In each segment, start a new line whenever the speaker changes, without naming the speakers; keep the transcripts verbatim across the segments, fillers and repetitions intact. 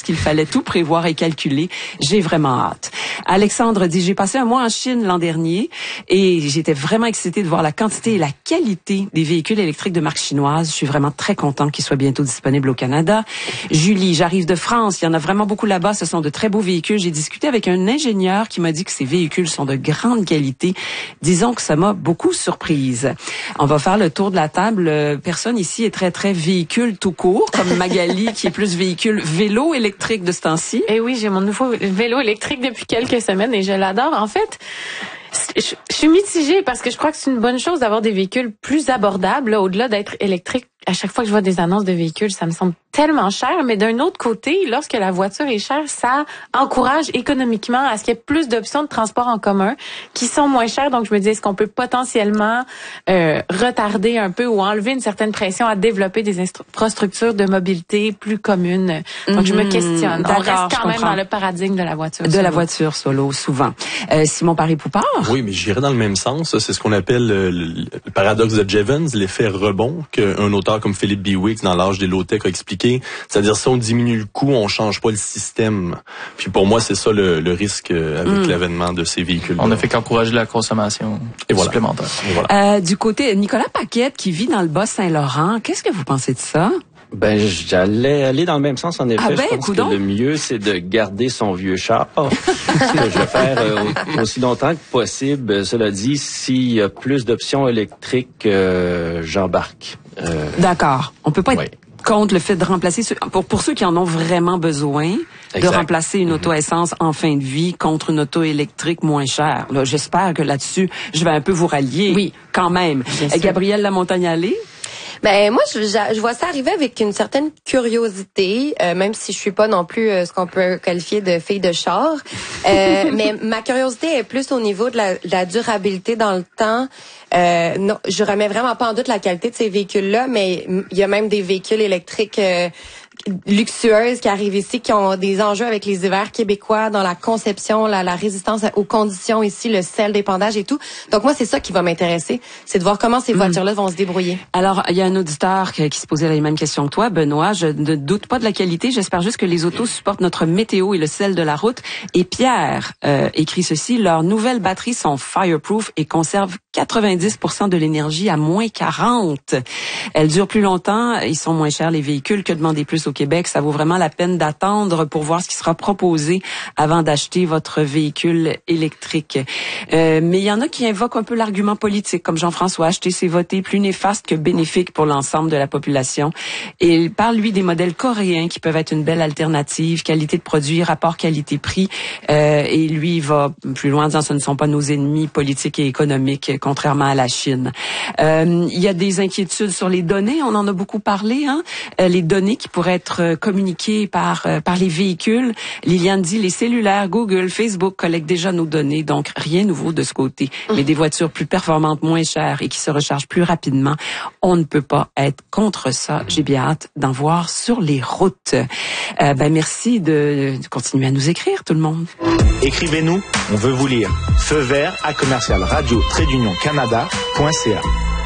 qu'il fallait tout prévoir et calculer. J'ai vraiment hâte. Alexandre dit, j'ai passé un mois en Chine l'an dernier et j'étais vraiment excitée de voir la quantité et la qualité des véhicules électriques de marque chinoise. Je suis vraiment très content qu'ils soient bientôt disponibles au Canada. Julie, j'arrive de France. Il y en a vraiment beaucoup là-bas. Ce sont de très beaux véhicules. J'ai discuté avec un ingénieur qui m'a dit que ces véhicules sont de grande qualité. Disons que ça m'a beaucoup surprise. On va faire le tour de la table. Personne ici est très, très véhicule tout court, comme Magali qui est plus véhicule vélo électrique de ce temps-ci.
Eh oui, j'ai mon nouveau vélo électrique depuis quelques semaines et je l'adore. En fait, je, je suis mitigée parce que je crois que c'est une bonne chose d'avoir des véhicules plus abordables, là, au-delà d'être électriques. À chaque fois que je vois des annonces de véhicules, ça me semble tellement cher. Mais d'un autre côté, lorsque la voiture est chère, ça encourage économiquement à ce qu'il y ait plus d'options de transport en commun qui sont moins chères. Donc, je me dis, est-ce qu'on peut potentiellement euh, retarder un peu ou enlever une certaine pression à développer des infrastructures de mobilité plus communes? Donc, mmh, je me questionne. On reste quand même dans le paradigme de la voiture
De
solo.
la voiture solo, souvent. Euh, Simon Paré-Poupard?
Oui, mais j'irais dans le même sens. C'est ce qu'on appelle le, le paradoxe de Jevons, l'effet rebond, qu'un auteur comme Philippe Biwix, dans l'âge des low-tech, a expliqué. C'est-à-dire, si on diminue le coût, on change pas le système. Puis pour moi, c'est ça le, le risque avec mm. l'avènement de ces véhicules.
On ne fait qu'encourager la consommation et voilà. supplémentaire.
Et voilà.
Euh, du côté, Nicolas Paquette, qui vit dans le Bas-Saint-Laurent, qu'est-ce que vous pensez de ça?
Ben, j'allais aller dans le même sens, en effet.
Ah ben,
je pense
coudonc.
que le mieux, c'est de garder son vieux char. Oh, ce que je vais faire euh, aussi longtemps que possible. Cela dit, s'il y a plus d'options électriques, euh, j'embarque. Euh,
D'accord. On peut pas être
ouais.
contre le fait de remplacer, ceux, pour, pour ceux qui en ont vraiment besoin,
exact.
de remplacer une
mm-hmm.
auto-essence en fin de vie contre une auto électrique moins chère. Là, j'espère que là-dessus, je vais un peu vous rallier.
Oui.
Quand même.
Bien
Gabrielle Lamontagne-Allé?
Ben moi je, je vois ça arriver avec une certaine curiosité, euh, même si je suis pas non plus euh, ce qu'on peut qualifier de fille de char. Euh, mais ma curiosité est plus au niveau de la, de la durabilité dans le temps. Euh, non, je remets vraiment pas en doute la qualité de ces véhicules-là, mais il y a même des véhicules électriques euh, luxueuses qui arrivent ici, qui ont des enjeux avec les hivers québécois dans la conception, la, la résistance aux conditions ici, le sel d'épandage et tout. Donc moi, c'est ça qui va m'intéresser, c'est de voir comment ces voitures-là vont se débrouiller.
Alors, il y a un auditeur qui, qui se posait la même question que toi, Benoît. Je ne doute pas de la qualité, j'espère juste que les autos supportent notre météo et le sel de la route. Et Pierre euh, écrit ceci, leurs nouvelles batteries sont fireproof et conservent quatre-vingt-dix pour cent de l'énergie à moins quarante. Elles durent plus longtemps, ils sont moins chers les véhicules. Que demander plus au Québec? Ça vaut vraiment la peine d'attendre pour voir ce qui sera proposé avant d'acheter votre véhicule électrique. Euh, mais il y en a qui invoquent un peu l'argument politique, comme Jean-François. Acheter, c'est voter, plus néfaste que bénéfique pour l'ensemble de la population. Et il parle, lui, des modèles coréens qui peuvent être une belle alternative, qualité de produit, rapport qualité-prix. Euh, et lui, il va plus loin en disant ce ne sont pas nos ennemis politiques et économiques, contrairement à la Chine. Euh, il y a des inquiétudes sur les données, on en a beaucoup parlé, hein? Euh, les données qui pourraient être communiquées par euh, par les véhicules. Liliane dit, les cellulaires, Google, Facebook collectent déjà nos données, donc rien de nouveau de ce côté. Mais des voitures plus performantes, moins chères et qui se rechargent plus rapidement, on ne peut pas être contre ça. J'ai bien hâte d'en voir sur les routes. Euh, ben merci de, de continuer à nous écrire, tout le monde.
Écrivez-nous, on veut vous lire. Feu vert à commercial radio trait d'union canada point c a.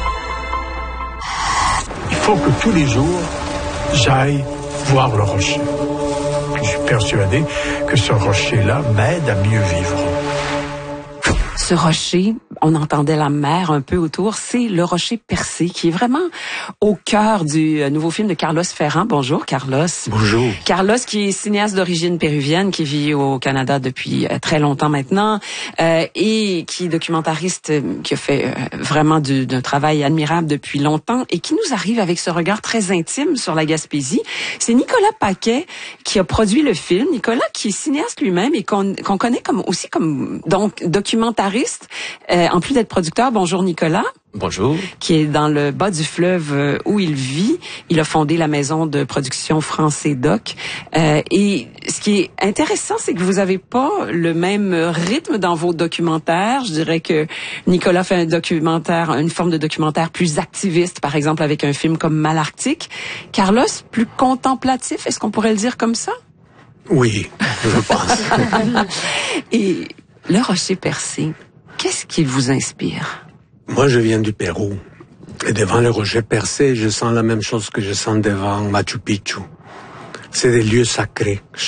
Il faut que tous les jours, j'aille voir le rocher. Je suis persuadé que ce rocher-là m'aide à mieux vivre.
Ce rocher, on entendait la mer un peu autour, c'est le rocher percé qui est vraiment au cœur du nouveau film de Carlos Ferrand. Bonjour Carlos.
Bonjour.
Carlos qui est cinéaste d'origine péruvienne, qui vit au Canada depuis très longtemps maintenant euh, et qui est documentariste qui a fait euh, vraiment du, d'un travail admirable depuis longtemps et qui nous arrive avec ce regard très intime sur la Gaspésie. C'est Nicolas Paquet qui a produit le film. Nicolas qui est cinéaste lui-même et qu'on, qu'on connaît comme aussi comme donc documentariste. Euh, en plus d'être producteur, bonjour Nicolas.
Bonjour.
Qui est dans le bas du fleuve où il vit. Il a fondé la maison de production Français Doc. Euh, et ce qui est intéressant, c'est que vous avez pas le même rythme dans vos documentaires. Je dirais que Nicolas fait un documentaire, une forme de documentaire plus activiste, par exemple avec un film comme Malarctique. Carlos, plus contemplatif, est-ce qu'on pourrait le dire comme ça?
Oui, je pense.
Et le rocher percé, qu'est-ce qui vous inspire?
Moi, je viens du Pérou. Et devant le rocher percé, je sens la même chose que je sens devant Machu Picchu. C'est des lieux sacrés.